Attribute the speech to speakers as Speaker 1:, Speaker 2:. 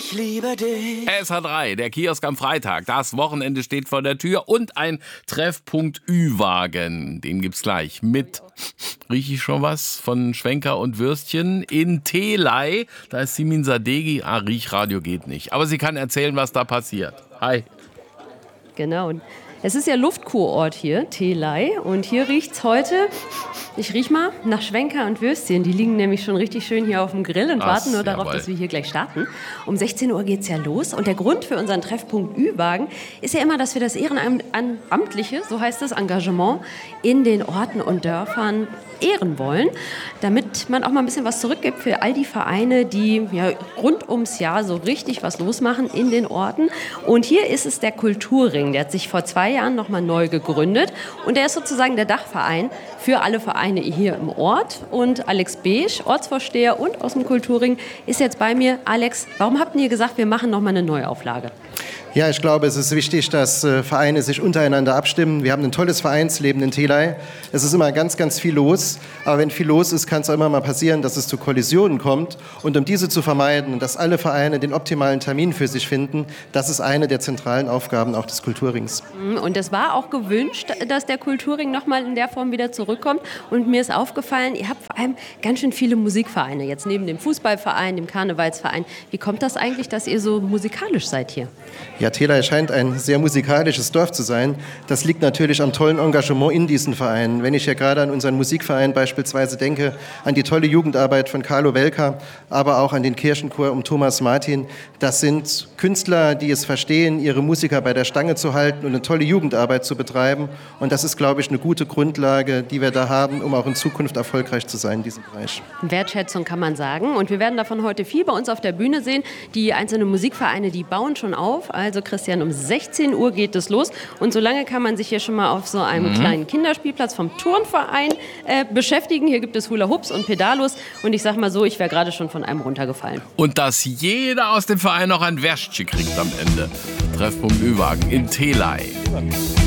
Speaker 1: Ich liebe dich.
Speaker 2: SH3, der Kiosk am Freitag. Das Wochenende steht vor der Tür und ein Treffpunkt Ü-Wagen. Den gibt's gleich mit, rieche ich schon was, von Schwenker und Würstchen in Telei. Da ist Simin Sadeghi. Riechradio geht nicht. Aber sie kann erzählen, was da passiert. Hi.
Speaker 3: Genau. Es ist ja Luftkurort hier, Telei. Und hier riecht's heute, ich riech mal, nach Schwenker und Würstchen. Die liegen nämlich schon richtig schön hier auf dem Grill und warten nur darauf, dass wir hier gleich starten. Um 16 Uhr geht's ja los. Und der Grund für unseren Treffpunkt Ü-Wagen ist ja immer, dass wir das ehrenamtliche, so heißt es, Engagement in den Orten und Dörfern ehren wollen, damit man auch mal ein bisschen was zurückgibt für all die Vereine, die ja rund ums Jahr so richtig was losmachen in den Orten. Und hier ist es der Kulturring, der hat sich vor 2 Jahren nochmal neu gegründet und der ist sozusagen der Dachverein für alle Vereine hier im Ort. Und Alex Beesch, Ortsvorsteher und aus dem Kulturring, ist jetzt bei mir. Alex, warum habt ihr gesagt, wir machen nochmal eine Neuauflage?
Speaker 4: Ja, ich glaube, es ist wichtig, dass Vereine sich untereinander abstimmen. Wir haben ein tolles Vereinsleben in Telei. Es ist immer ganz, ganz viel los. Aber wenn viel los ist, kann es auch immer mal passieren, dass es zu Kollisionen kommt. Und um diese zu vermeiden und dass alle Vereine den optimalen Termin für sich finden, das ist eine der zentralen Aufgaben auch des Kulturrings.
Speaker 3: Und es war auch gewünscht, dass der Kulturring nochmal in der Form wieder zurückkommt. Und mir ist aufgefallen, ihr habt vor allem ganz schön viele Musikvereine. Jetzt neben dem Fußballverein, dem Karnevalsverein. Wie kommt das eigentlich, dass ihr so musikalisch seid hier?
Speaker 4: Ja, Telei scheint ein sehr musikalisches Dorf zu sein. Das liegt natürlich am tollen Engagement in diesen Vereinen. Wenn ich ja gerade an unseren Musikverein beispielsweise denke, an die tolle Jugendarbeit von Carlo Welka, aber auch an den Kirchenchor um Thomas Martin. Das sind Künstler, die es verstehen, ihre Musiker bei der Stange zu halten und eine tolle Jugendarbeit zu betreiben. Und das ist, glaube ich, eine gute Grundlage, die wir da haben, um auch in Zukunft erfolgreich zu sein in diesem Bereich.
Speaker 3: Wertschätzung kann man sagen. Und wir werden davon heute viel bei uns auf der Bühne sehen. Die einzelnen Musikvereine, die bauen schon auf. Also Christian, um 16 Uhr geht es los. Und solange kann man sich hier schon mal auf so einem kleinen Kinderspielplatz vom Turnverein beschäftigen. Hier gibt es Hula-Hoops und Pedalos. Und ich sag mal so, ich wäre gerade schon von einem runtergefallen.
Speaker 2: Und dass jeder aus dem Verein noch ein Wäschchen kriegt am Ende. Treffpunkt Ü-Wagen in Telei.